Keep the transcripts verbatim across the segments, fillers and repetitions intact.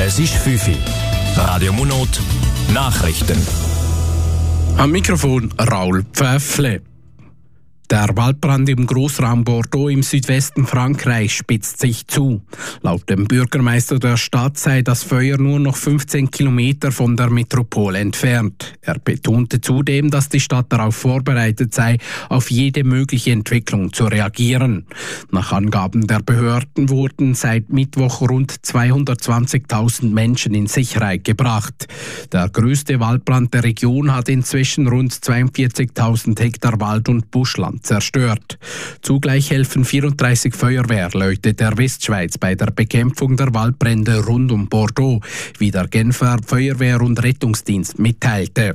Es ist fünf Uhr. Radio Monot Nachrichten. Am Mikrofon Raul Pfäffle. Der Waldbrand im Grossraum Bordeaux im Südwesten Frankreichs spitzt sich zu. Laut dem Bürgermeister der Stadt sei das Feuer nur noch fünfzehn Kilometer von der Metropole entfernt. Er betonte zudem, dass die Stadt darauf vorbereitet sei, auf jede mögliche Entwicklung zu reagieren. Nach Angaben der Behörden wurden seit Mittwoch rund zweihundertzwanzigtausend Menschen in Sicherheit gebracht. Der größte Waldbrand der Region hat inzwischen rund zweiundvierzigtausend Hektar Wald und Buschland zerstört. Zugleich helfen vierunddreißig Feuerwehrleute der Westschweiz bei der Bekämpfung der Waldbrände rund um Bordeaux, wie der Genfer Feuerwehr- und Rettungsdienst mitteilte.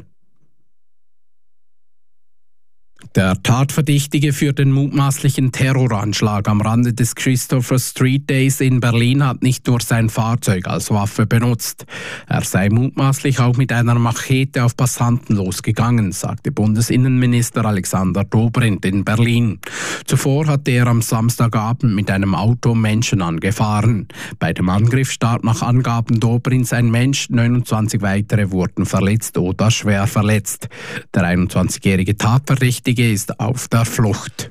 Der Tatverdächtige für den mutmaßlichen Terroranschlag am Rande des Christopher Street Days in Berlin hat nicht nur sein Fahrzeug als Waffe benutzt. Er sei mutmaßlich auch mit einer Machete auf Passanten losgegangen, sagte Bundesinnenminister Alexander Dobrindt in Berlin. Zuvor hatte er am Samstagabend mit einem Auto Menschen angefahren. Bei dem Angriff starb nach Angaben Dobrindts ein Mensch, neunundzwanzig weitere wurden verletzt oder schwer verletzt. Der einundzwanzigjährige Tatverdächtige ist auf der Flucht.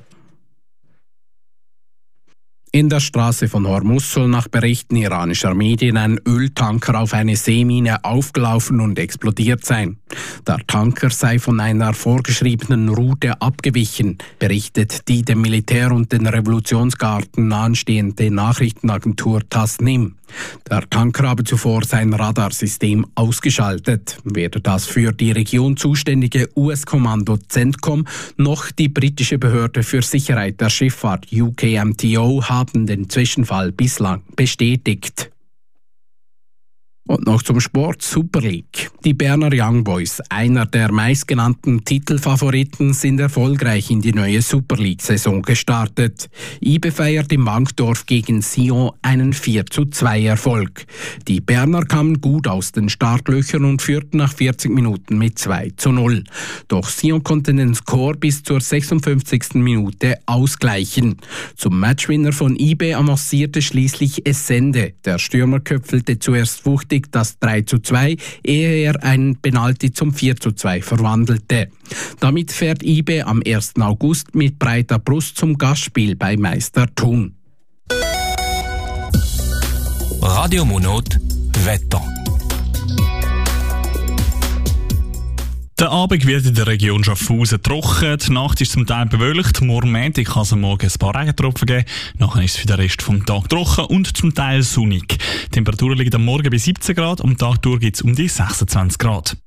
In der Straße von Hormuz soll nach Berichten iranischer Medien ein Öltanker auf eine Seemine aufgelaufen und explodiert sein. Der Tanker sei von einer vorgeschriebenen Route abgewichen, berichtet die dem Militär und den Revolutionsgarden nahestehende Nachrichtenagentur Tasnim. Der Tanker habe zuvor sein Radarsystem ausgeschaltet. Weder das für die Region zuständige U S-Kommando CENTCOM noch die britische Behörde für Sicherheit der Schifffahrt U K M T O haben den Zwischenfall bislang bestätigt. Und noch zum Sport Super League. Die Berner Young Boys, einer der meistgenannten Titelfavoriten, sind erfolgreich in die neue Super League-Saison gestartet. I B feiert im Wankdorf gegen Sion einen vier zu zwei Erfolg. Die Berner kamen gut aus den Startlöchern und führten nach vierzig Minuten mit zwei zu null. Doch Sion konnte den Score bis zur sechsundfünfzigsten Minute ausgleichen. Zum Matchwinner von I B avancierte schließlich Essende. Der Stürmer köpfelte zuerst wuchtig das drei zu zwei, ehe er einen Penalty zum vier zu zwei verwandelte. Damit fährt I B am ersten August mit breiter Brust zum Gastspiel bei Meister Thun. Radio Monot Wetter. Der Abend wird in der Region Schaffhausen trocken, die Nacht ist zum Teil bewölkt, morgen Montag kann es am Morgen ein paar Regentropfen geben, nachher ist es für den Rest des Tages trocken und zum Teil sonnig. Die Temperatur liegt am Morgen bei siebzehn Grad, am Tag durch gibt es um die sechsundzwanzig Grad.